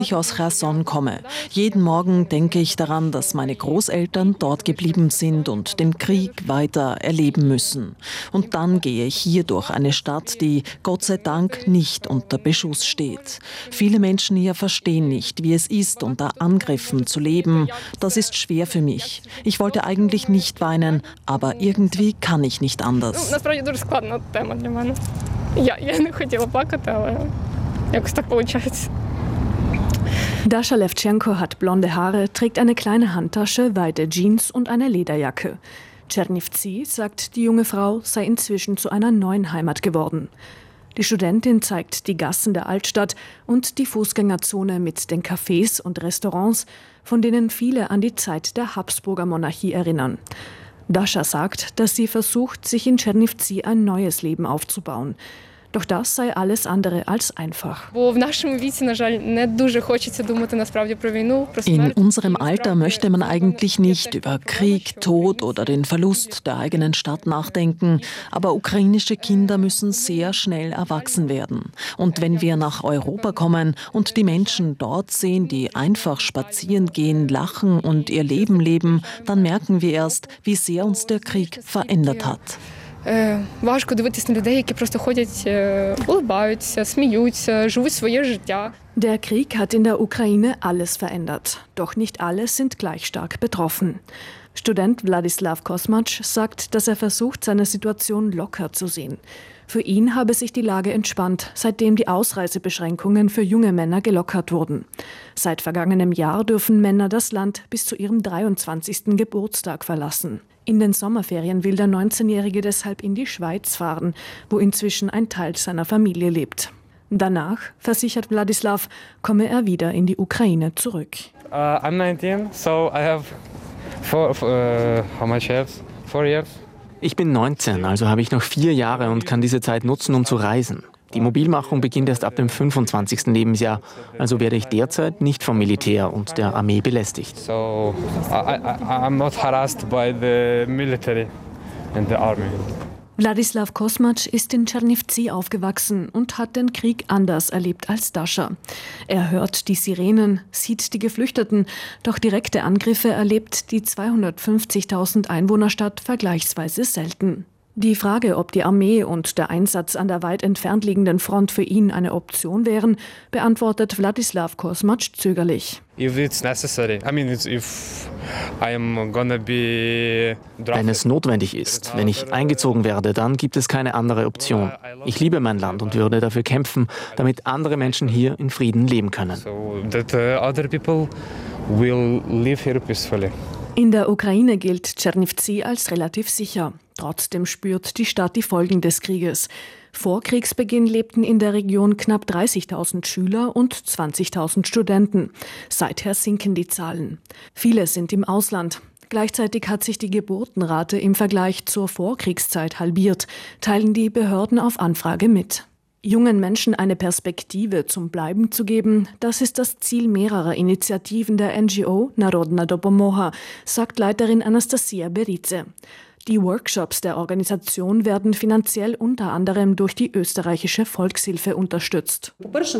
ich aus Cherson komme. Jeden Morgen denke ich daran, dass meine Großeltern dort geblieben sind und den Krieg weiter erleben müssen. Und dann gehe ich hier durch eine Stadt, die Gott sei Dank nicht unter Beschuss steht. Viele Menschen hier verstehen nicht, wie es ist, unter Angriffen zu leben. Das ist schwer für mich. Ich wollte eigentlich nicht weinen, aber irgendwie kann ich nicht anders. Насправді дуже складна тема для мене. Я не хотіла плакати, але якось так виходить. Dascha Lewtschenko hat blonde Haare, trägt eine kleine Handtasche, weite Jeans und eine Lederjacke. Tschernivtsi, sagt die junge Frau, sei inzwischen zu einer neuen Heimat geworden. Die Studentin zeigt die Gassen der Altstadt und die Fußgängerzone mit den Cafés und Restaurants, von denen viele an die Zeit der Habsburger Monarchie erinnern. Dascha sagt, dass sie versucht, sich in Tschernivtsi ein neues Leben aufzubauen. Doch das sei alles andere als einfach. In unserem Alter möchte man eigentlich nicht über Krieg, Tod oder den Verlust der eigenen Stadt nachdenken. Aber ukrainische Kinder müssen sehr schnell erwachsen werden. Und wenn wir nach Europa kommen und die Menschen dort sehen, die einfach spazieren gehen, lachen und ihr Leben leben, dann merken wir erst, wie sehr uns der Krieg verändert hat. Важко дивитися на людей, які просто ходять, улыбаються, сміються, живуть своє життя. Der Krieg hat in der Ukraine alles verändert. Doch nicht alle sind gleich stark betroffen. Student Wladislaw Kosmatsch sagt, dass er versucht, seine Situation locker zu sehen. Für ihn habe sich die Lage entspannt, seitdem die Ausreisebeschränkungen für junge Männer gelockert wurden. Seit vergangenem Jahr dürfen Männer das Land bis zu ihrem 23. Geburtstag verlassen. In den Sommerferien will der 19-Jährige deshalb in die Schweiz fahren, wo inzwischen ein Teil seiner Familie lebt. Danach, versichert Wladislaw, komme er wieder in die Ukraine zurück. I'm 19, so I have 4 years. Ich bin 19, also habe ich noch 4 Jahre und kann diese Zeit nutzen, um zu reisen. Die Mobilmachung beginnt erst ab dem 25. Lebensjahr, also werde ich derzeit nicht vom Militär und der Armee belästigt. So I'm not harassed by the military and the army. Wladislaw Kosmatsch ist in Tschernivtsi aufgewachsen und hat den Krieg anders erlebt als Dascha. Er hört die Sirenen, sieht die Geflüchteten, doch direkte Angriffe erlebt die 250.000 Einwohnerstadt vergleichsweise selten. Die Frage, ob die Armee und der Einsatz an der weit entfernt liegenden Front für ihn eine Option wären, beantwortet Wladislaw Kosmatsch zögerlich. If it's necessary, if I am gonna be drafted. Wenn es notwendig ist, wenn ich eingezogen werde, dann gibt es keine andere Option. Ich liebe mein Land und würde dafür kämpfen, damit andere Menschen hier in Frieden leben können. So that other people will live here peacefully. In der Ukraine gilt Tschernivtsi als relativ sicher. Trotzdem spürt die Stadt die Folgen des Krieges. Vor Kriegsbeginn lebten in der Region knapp 30.000 Schüler und 20.000 Studenten. Seither sinken die Zahlen. Viele sind im Ausland. Gleichzeitig hat sich die Geburtenrate im Vergleich zur Vorkriegszeit halbiert, teilen die Behörden auf Anfrage mit. Jungen Menschen eine Perspektive zum Bleiben zu geben, das ist das Ziel mehrerer Initiativen der NGO Narodna Dopomoha, sagt Leiterin Anastasia Berice. Die Workshops der Organisation werden finanziell unter anderem durch die österreichische Volkshilfe unterstützt.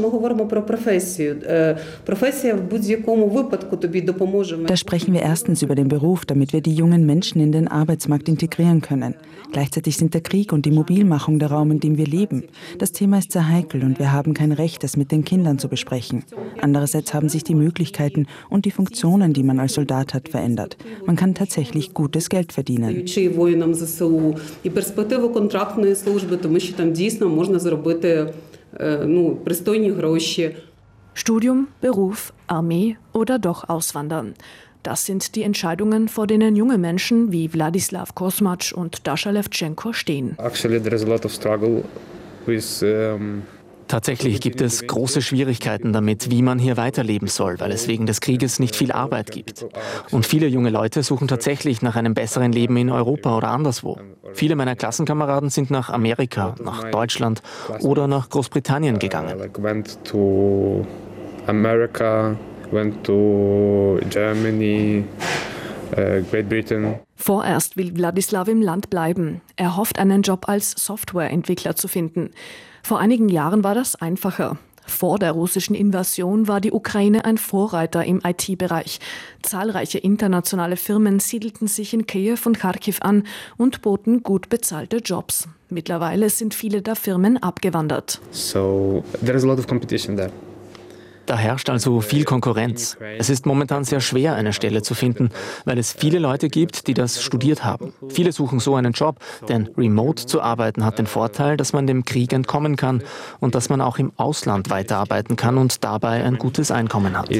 Da sprechen wir erstens über den Beruf, damit wir die jungen Menschen in den Arbeitsmarkt integrieren können. Gleichzeitig sind der Krieg und die Mobilmachung der Raum, in dem wir leben. Das Thema ist sehr heikel und wir haben kein Recht, es mit den Kindern zu besprechen. Andererseits haben sich die Möglichkeiten und die Funktionen, die man als Soldat hat, verändert. Man kann tatsächlich gutes Geld verdienen. Воїнам ЗСУ і перспективу контрактної служби, тому що там дійсно можна заробити пристойні гроші. Studium, Beruf, Armee oder doch auswandern. Das sind die Entscheidungen, vor denen junge Menschen wie Wladislaw Kosmatsch und Dascha Lewtschenko stehen. Actually, there is a lot of struggle with Tatsächlich gibt es große Schwierigkeiten damit, wie man hier weiterleben soll, weil es wegen des Krieges nicht viel Arbeit gibt. Und viele junge Leute suchen tatsächlich nach einem besseren Leben in Europa oder anderswo. Viele meiner Klassenkameraden sind nach Amerika, nach Deutschland oder nach Großbritannien gegangen. Went to America, went to Germany, Great Britain. Vorerst will Wladislaw im Land bleiben. Er hofft, einen Job als Softwareentwickler zu finden. Vor einigen Jahren war das einfacher. Vor der russischen Invasion war die Ukraine ein Vorreiter im IT-Bereich. Zahlreiche internationale Firmen siedelten sich in Kiew und Kharkiv an und boten gut bezahlte Jobs. Mittlerweile sind viele der Firmen abgewandert. So there is a lot of competition there. Da herrscht also viel Konkurrenz. Es ist momentan sehr schwer, eine Stelle zu finden, weil es viele Leute gibt, die das studiert haben. Viele suchen so einen Job, denn remote zu arbeiten hat den Vorteil, dass man dem Krieg entkommen kann und dass man auch im Ausland weiterarbeiten kann und dabei ein gutes Einkommen hat.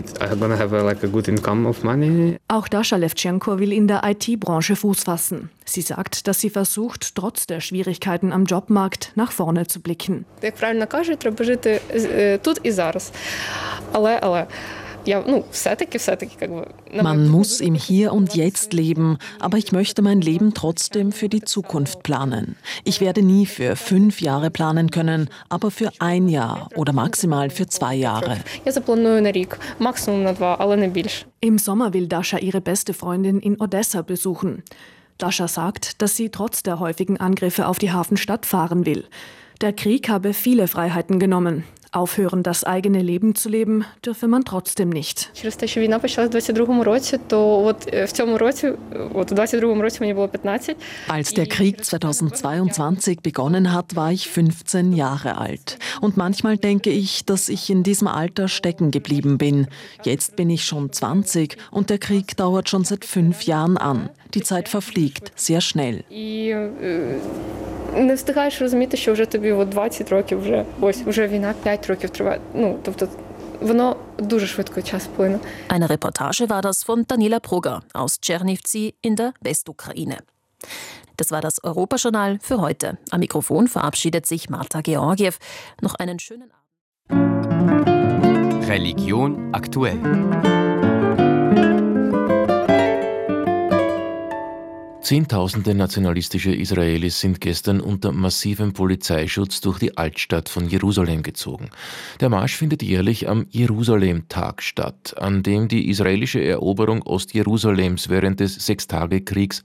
Auch Dasha Levchenko will in der IT-Branche Fuß fassen. Sie sagt, dass sie versucht, trotz der Schwierigkeiten am Jobmarkt nach vorne zu blicken. Як правильно кажуть, треба жити тут і зараз. Але Man muss im Hier und Jetzt leben, aber ich möchte mein Leben trotzdem für die Zukunft planen. Ich werde nie für 5 Jahre planen können, aber für 1 Jahr oder maximal für 2 Jahre. Im Sommer will Dasha ihre beste Freundin in Odessa besuchen. Dasha sagt, dass sie trotz der häufigen Angriffe auf die Hafenstadt fahren will. Der Krieg habe viele Freiheiten genommen. Aufhören, das eigene Leben zu leben, dürfe man trotzdem nicht. Als der Krieg 2022 begonnen hat, war ich 15 Jahre alt. Und manchmal denke ich, dass ich in diesem Alter stecken geblieben bin. Jetzt bin ich schon 20 und der Krieg dauert schon seit 5 Jahren an. Die Zeit verfliegt sehr schnell. Не встигаєш розуміти, що вже тобі 20 років, вже війна 5 років триває. Тобто воно дуже швидко час плине. Eine Reportage war das von Daniela Brugger aus Czernivtsi in der Westukraine. Das war das Europajournal für heute. Am Mikrofon verabschiedet sich Marta Georgiew. Noch einen schönen Abend. Religion aktuell. Zehntausende nationalistische Israelis sind gestern unter massivem Polizeischutz durch die Altstadt von Jerusalem gezogen. Der Marsch findet jährlich am Jerusalem-Tag statt, an dem die israelische Eroberung Ostjerusalems während des Sechstagekriegs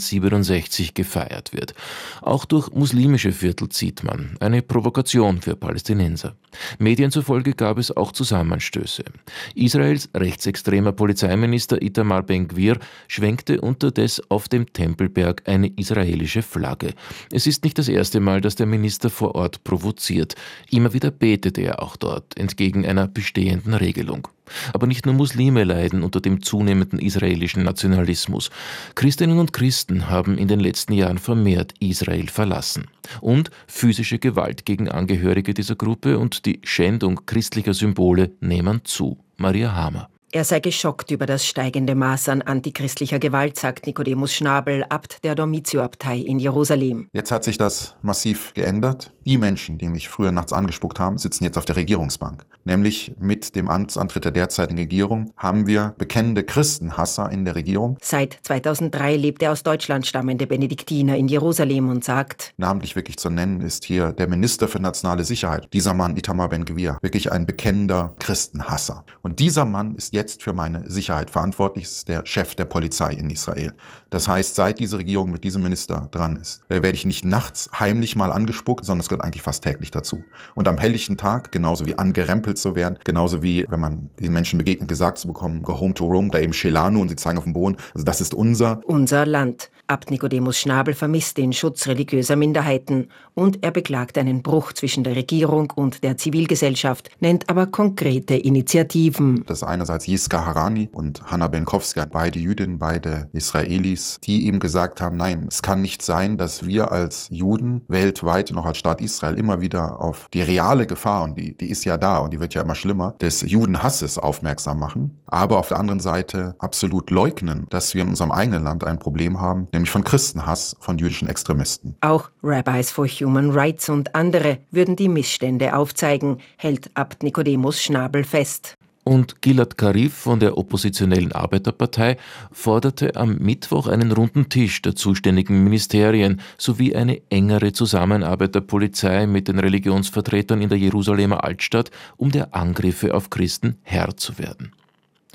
1967 gefeiert wird. Auch durch muslimische Viertel zieht man, eine Provokation für Palästinenser. Medien zufolge gab es auch Zusammenstöße. Israels rechtsextremer Polizeiminister Itamar Ben-Gvir schwenkte unterdessen auf dem Tempelberg eine israelische Flagge. Es ist nicht das erste Mal, dass der Minister vor Ort provoziert. Immer wieder betete er auch dort, entgegen einer bestehenden Regelung. Aber nicht nur Muslime leiden unter dem zunehmenden israelischen Nationalismus. Christinnen und Christen haben in den letzten Jahren vermehrt Israel verlassen. Und physische Gewalt gegen Angehörige dieser Gruppe und die Schändung christlicher Symbole nehmen zu. Maria Hamer. Er sei geschockt über das steigende Maß an antichristlicher Gewalt, sagt Nikodemus Schnabel, Abt der Dormitio-Abtei in Jerusalem. Jetzt hat sich das massiv geändert. Die Menschen, die mich früher nachts angespuckt haben, sitzen jetzt auf der Regierungsbank. Nämlich mit dem Amtsantritt der derzeitigen Regierung haben wir bekennende Christenhasser in der Regierung. Seit 2003 lebt der aus Deutschland stammende Benediktiner in Jerusalem und sagt: Namentlich wirklich zu nennen ist hier der Minister für nationale Sicherheit. Dieser Mann, Itamar Ben-Gvir, wirklich ein bekennender Christenhasser. Und dieser Mann ist jetzt für meine Sicherheit verantwortlich, ist der Chef der Polizei in Israel. Das heißt, seit diese Regierung mit diesem Minister dran ist, werde ich nicht nachts heimlich mal angespuckt, sondern es gehört eigentlich fast täglich dazu. Und am helllichten Tag, genauso wie angerempelt zu werden, genauso wie, wenn man den Menschen begegnet, gesagt zu bekommen, go home to Rome, da eben Shelanu und sie zeigen auf den Boden, also das ist unser Land. Abt Nikodemus Schnabel vermisst den Schutz religiöser Minderheiten und er beklagt einen Bruch zwischen der Regierung und der Zivilgesellschaft, nennt aber konkrete Initiativen. Das ist einerseits Yiska Harani und Hannah Benkowska, beide Jüdinnen, beide Israelis, die ihm gesagt haben, nein, es kann nicht sein, dass wir als Juden weltweit, noch als Staat Israel, immer wieder auf die reale Gefahr, und die ist ja da und die wird ja immer schlimmer, des Judenhasses aufmerksam machen, aber auf der anderen Seite absolut leugnen, dass wir in unserem eigenen Land ein Problem haben, nämlich von Christenhass, von jüdischen Extremisten. Auch Rabbis for Human Rights und andere würden die Missstände aufzeigen, hält Abt Nikodemus Schnabel fest. Und Gilad Karif von der oppositionellen Arbeiterpartei forderte am Mittwoch einen runden Tisch der zuständigen Ministerien sowie eine engere Zusammenarbeit der Polizei mit den Religionsvertretern in der Jerusalemer Altstadt, um der Angriffe auf Christen Herr zu werden.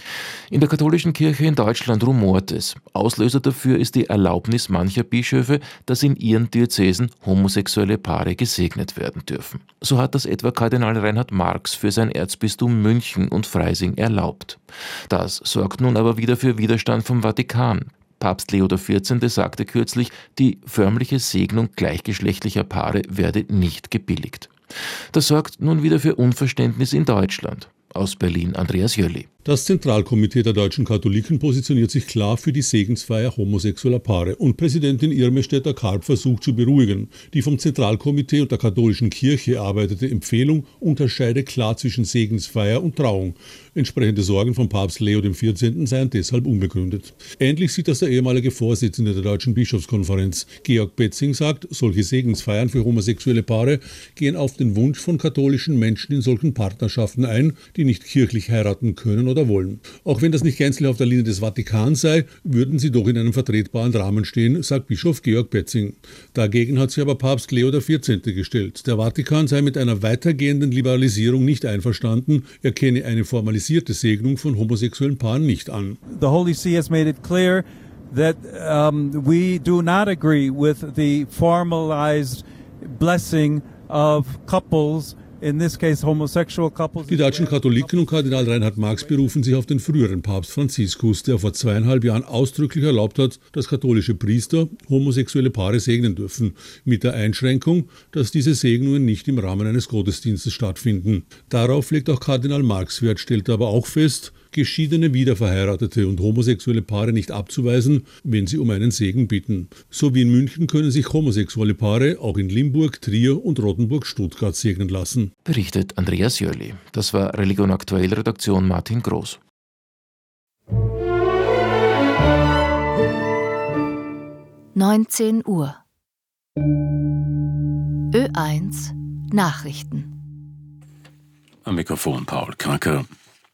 In der katholischen Kirche in Deutschland rumort es. Auslöser dafür ist die Erlaubnis mancher Bischöfe, dass in ihren Diözesen homosexuelle Paare gesegnet werden dürfen. So hat das etwa Kardinal Reinhard Marx für sein Erzbistum München und Freising erlaubt. Das sorgt nun aber wieder für Widerstand vom Vatikan. Papst Leo XIV. Sagte kürzlich, die förmliche Segnung gleichgeschlechtlicher Paare werde nicht gebilligt. Das sorgt nun wieder für Unverständnis in Deutschland. Aus Berlin Andreas Jöli. Das Zentralkomitee der deutschen Katholiken positioniert sich klar für die Segensfeier homosexueller Paare und Präsidentin Irme Stetter-Karp versucht zu beruhigen. Die vom Zentralkomitee und der katholischen Kirche erarbeitete Empfehlung unterscheide klar zwischen Segensfeier und Trauung. Entsprechende Sorgen von Papst Leo XIV. Seien deshalb unbegründet. Ähnlich sieht das der ehemalige Vorsitzende der Deutschen Bischofskonferenz. Georg Betzing sagt, solche Segensfeiern für homosexuelle Paare gehen auf den Wunsch von katholischen Menschen in solchen Partnerschaften ein, die nicht kirchlich heiraten können oder wollen. Auch wenn das nicht gänzlich auf der Linie des Vatikans sei, würden sie doch in einem vertretbaren Rahmen stehen, sagt Bischof Georg Betzing. Dagegen hat sich aber Papst Leo XIV. Gestellt. Der Vatikan sei mit einer weitergehenden Liberalisierung nicht einverstanden, er kenne eine formalisierte Segnung von homosexuellen Paaren nicht an. The Holy See has made it clear that we do not agree with the formalized blessing of couples. In this case, homosexual couples. Die deutschen Katholiken und Kardinal Reinhard Marx berufen sich auf den früheren Papst Franziskus, der vor 2,5 Jahren ausdrücklich erlaubt hat, dass katholische Priester homosexuelle Paare segnen dürfen, mit der Einschränkung, dass diese Segnungen nicht im Rahmen eines Gottesdienstes stattfinden. Darauf legt auch Kardinal Marx Wert, stellt aber auch fest, geschiedene Wiederverheiratete und homosexuelle Paare nicht abzuweisen, wenn sie um einen Segen bitten. So wie in München können sich homosexuelle Paare auch in Limburg, Trier und Rottenburg-Stuttgart segnen lassen. Berichtet Andreas Jöli. Das war Religion Aktuell, Redaktion Martin Groß. (19 Uhr) Ö1 Nachrichten. Am Mikrofon Paul Kracker.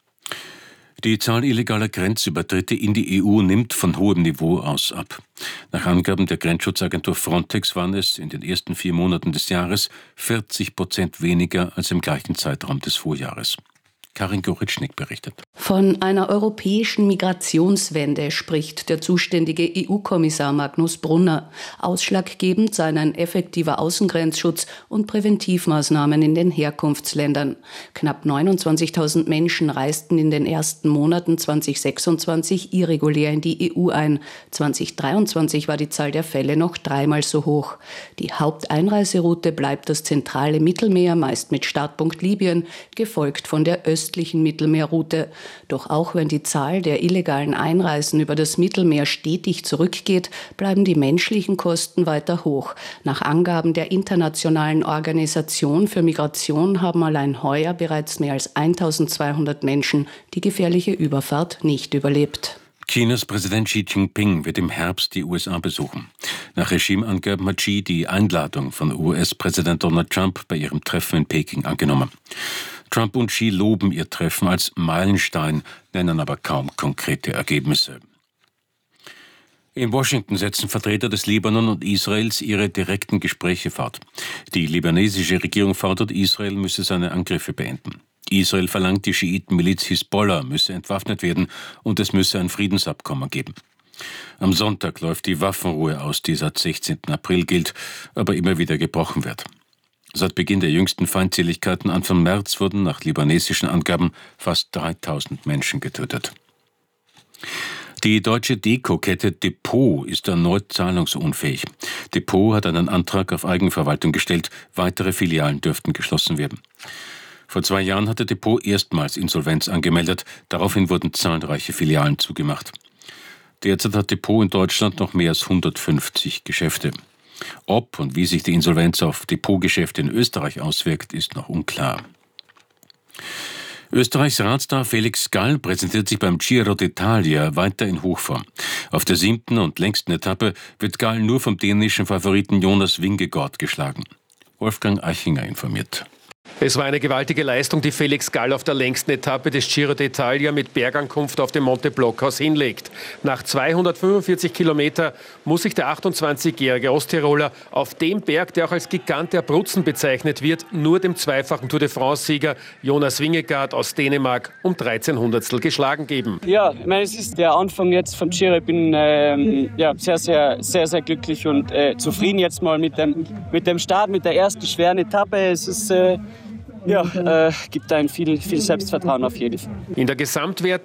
Die Zahl illegaler Grenzübertritte in die EU nimmt von hohem Niveau aus ab. Nach Angaben der Grenzschutzagentur Frontex waren es in den ersten 4 Monaten des Jahres 40% weniger als im gleichen Zeitraum des Vorjahres. Karin Goritschnik berichtet. Von einer europäischen Migrationswende spricht der zuständige EU-Kommissar Magnus Brunner. Ausschlaggebend seien ein effektiver Außengrenzschutz und Präventivmaßnahmen in den Herkunftsländern. Knapp 29.000 Menschen reisten in den ersten Monaten 2026 irregulär in die EU ein. 2023 war die Zahl der Fälle noch 3-mal so hoch. Die Haupteinreiseroute bleibt das zentrale Mittelmeer, meist mit Startpunkt Libyen, gefolgt von der östlichen Mittelmeerroute. Doch auch wenn die Zahl der illegalen Einreisen über das Mittelmeer stetig zurückgeht, bleiben die menschlichen Kosten weiter hoch. Nach Angaben der Internationalen Organisation für Migration haben allein heuer bereits mehr als 1.200 Menschen die gefährliche Überfahrt nicht überlebt. Chinas Präsident Xi Jinping wird im Herbst die USA besuchen. Nach Regimeangaben hat Xi die Einladung von US-Präsident Donald Trump bei ihrem Treffen in Peking angenommen. Trump und Xi loben ihr Treffen als Meilenstein, nennen aber kaum konkrete Ergebnisse. In Washington setzen Vertreter des Libanon und Israels ihre direkten Gespräche fort. Die libanesische Regierung fordert, Israel müsse seine Angriffe beenden. Israel verlangt, die Schiitenmiliz Hisbollah müsse entwaffnet werden und es müsse ein Friedensabkommen geben. Am Sonntag läuft die Waffenruhe aus, die seit 16. April gilt, aber immer wieder gebrochen wird. Seit Beginn der jüngsten Feindseligkeiten Anfang März wurden nach libanesischen Angaben fast 3.000 Menschen getötet. Die deutsche Deko-Kette Depot ist erneut zahlungsunfähig. Depot hat einen Antrag auf Eigenverwaltung gestellt, weitere Filialen dürften geschlossen werden. Vor 2 Jahren hatte Depot erstmals Insolvenz angemeldet, daraufhin wurden zahlreiche Filialen zugemacht. Derzeit hat Depot in Deutschland noch mehr als 150 Geschäfte. Ob und wie sich die Insolvenz auf Depotgeschäfte in Österreich auswirkt, ist noch unklar. Österreichs Radstar Felix Gall präsentiert sich beim Giro d'Italia weiter in Hochform. Auf der 7. und längsten Etappe wird Gall nur vom dänischen Favoriten Jonas Vingegaard geschlagen. Wolfgang Eichinger informiert. Es war eine gewaltige Leistung, die Felix Gall auf der längsten Etappe des Giro d'Italia mit Bergankunft auf dem Monte Blockhaus hinlegt. Nach 245 Kilometer muss sich der 28-jährige Osttiroler auf dem Berg, der auch als Gigant der Abruzzen bezeichnet wird, nur dem zweifachen Tour de France-Sieger Jonas Vingegaard aus Dänemark um 13 Hundertstel geschlagen geben. Ja, ich meine, es ist der Anfang jetzt vom Giro. Ich bin sehr glücklich und zufrieden jetzt mal mit dem Start, mit der ersten schweren Etappe. Es ist gibt einem viel Selbstvertrauen auf jeden Fall. In der Gesamtwertung